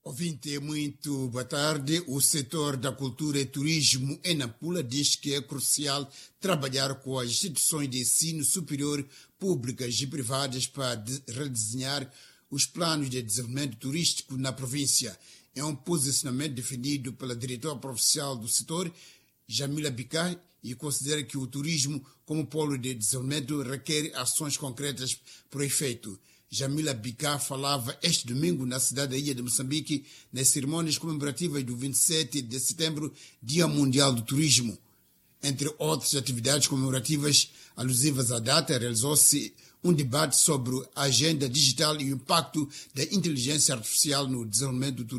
Ouvinte, muito boa tarde. O setor da cultura e turismo em Nampula diz que é crucial trabalhar com as instituições de ensino superior públicas e privadas para redesenhar os planos de desenvolvimento turístico na província. É um posicionamento definido pela diretora provincial do setor, Jamila Bicá, e considera que o turismo como polo de desenvolvimento requer ações concretas para o efeito. Jamila Bicá falava este domingo na cidade da Ilha de Moçambique nas cerimônias comemorativas do 27 de setembro, Dia Mundial do Turismo. Entre outras atividades comemorativas alusivas à data, realizou-se um debate sobre a agenda digital e o impacto da inteligência artificial no desenvolvimento do turismo.